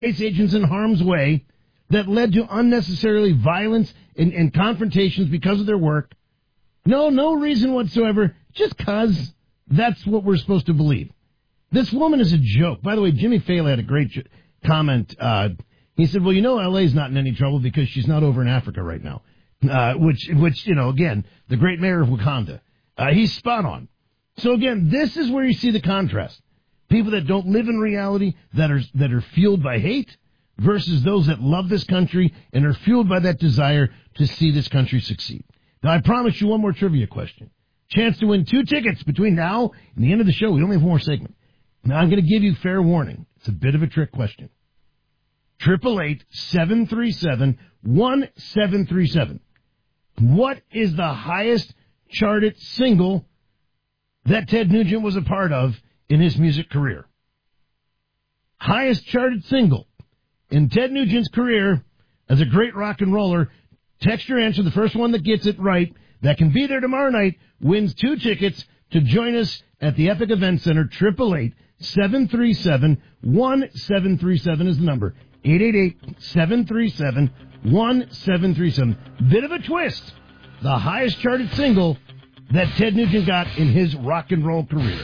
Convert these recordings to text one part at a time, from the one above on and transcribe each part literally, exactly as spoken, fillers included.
agents in harm's way that led to unnecessarily violence and, and confrontations because of their work. No, no reason whatsoever, just because that's what we're supposed to believe. This woman is a joke. By the way, Jimmy Fallon had a great j- comment. Uh, he said, well, you know, L A's not in any trouble because she's not over in Africa right now, uh, which, which, you know, again, the great mayor of Wakanda. Uh, he's spot on. So, again, this is where you see the contrast. People that don't live in reality, that are that are fueled by hate, versus those that love this country and are fueled by that desire to see this country succeed. Now, I promise you one more trivia question. Chance to win two tickets between now and the end of the show. We only have one more segment. Now, I'm going to give you fair warning. It's a bit of a trick question. triple eight, seven three seven, one seven three seven. What is the highest charted single that Ted Nugent was a part of in his music career? Highest charted single in Ted Nugent's career as a great rock and roller. Text your answer. The first one that gets it right, that can be there tomorrow night, wins two tickets to join us at the Epic Event Center. triple eight, seven three seven, one seven three seven is the number. eight eight eight, seven three seven, one seven three seven. Bit of a twist. The highest charted single that Ted Nugent got in his rock and roll career.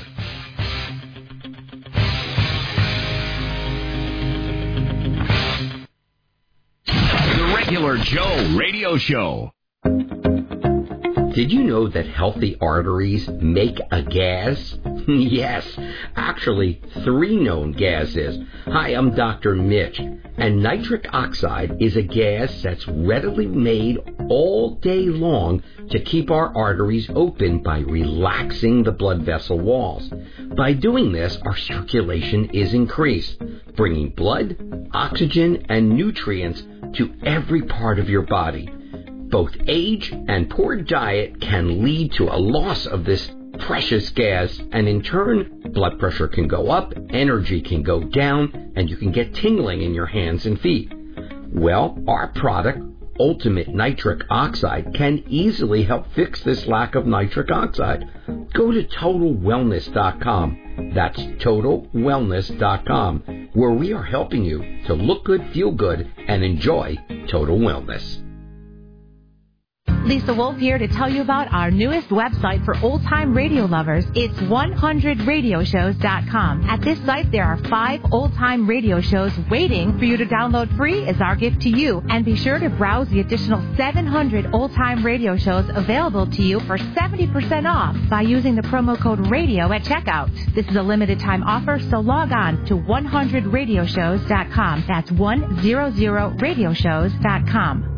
The Regular Joe Radio Show. Did you know that healthy arteries make a gas? Yes, actually three known gases. Hi, I'm Doctor Mitch, and nitric oxide is a gas that's readily made all day long to keep our arteries open by relaxing the blood vessel walls. By doing this, our circulation is increased, bringing blood, oxygen, and nutrients to every part of your body. Both age and poor diet can lead to a loss of this precious gas, and in turn, blood pressure can go up, energy can go down, and you can get tingling in your hands and feet. Well, our product, Ultimate Nitric Oxide, can easily help fix this lack of nitric oxide. Go to total wellness dot com. That's total wellness dot com, where we are helping you to look good, feel good, and enjoy total wellness. Lisa Wolf here to tell you about our newest website for old-time radio lovers. It's one hundred radio shows dot com. At this site, there are five old-time radio shows waiting for you to download free as our gift to you. And be sure to browse the additional seven hundred old-time radio shows available to you for seventy percent off by using the promo code RADIO at checkout. This is a limited-time offer, so log on to one hundred radio shows dot com. That's one hundred radio shows dot com.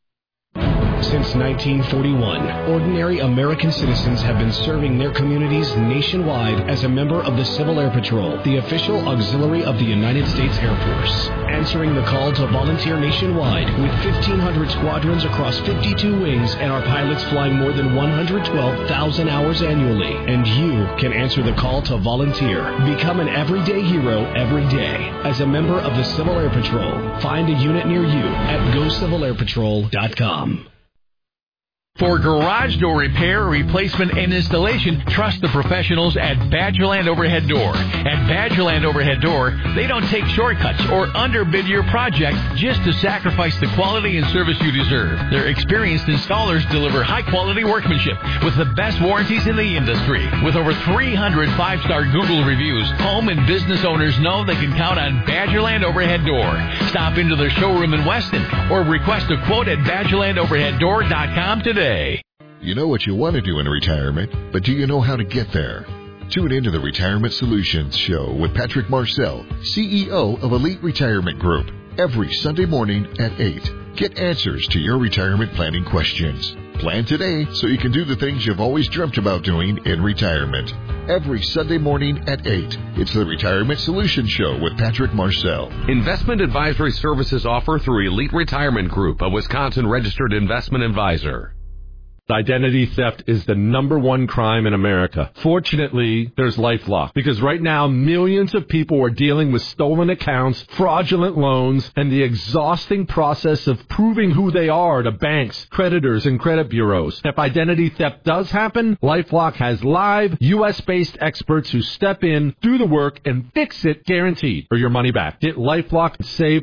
Since nineteen forty-one, ordinary American citizens have been serving their communities nationwide as a member of the Civil Air Patrol, the official auxiliary of the United States Air Force. Answering the call to volunteer nationwide with fifteen hundred squadrons across fifty-two wings and our pilots flying more than one hundred twelve thousand hours annually. And you can answer the call to volunteer. Become an everyday hero every day as a member of the Civil Air Patrol. Find a unit near you at go civil air patrol dot com. For garage door repair, replacement, and installation, trust the professionals at Badgerland Overhead Door. At Badgerland Overhead Door, they don't take shortcuts or underbid your project just to sacrifice the quality and service you deserve. Their experienced installers deliver high-quality workmanship with the best warranties in the industry. With over three hundred five-star Google reviews, home and business owners know they can count on Badgerland Overhead Door. Stop into their showroom in Weston or request a quote at badgerland overhead door dot com today. You know what you want to do in retirement, but do you know how to get there? Tune into the Retirement Solutions Show with Patrick Marcel, C E O of Elite Retirement Group, every Sunday morning at eight. Get answers to your retirement planning questions. Plan today so you can do the things you've always dreamt about doing in retirement. Every Sunday morning at eight. It's the Retirement Solutions Show with Patrick Marcel. Investment advisory services offered through Elite Retirement Group, a Wisconsin registered investment advisor. Identity theft is the number one crime in America. Fortunately, there's LifeLock, because right now millions of people are dealing with stolen accounts, fraudulent loans, and the exhausting process of proving who they are to banks, creditors, and credit bureaus. If identity theft does happen, LifeLock has live, U S-based experts who step in, do the work, and fix it guaranteed, or your money back. Get LifeLock and save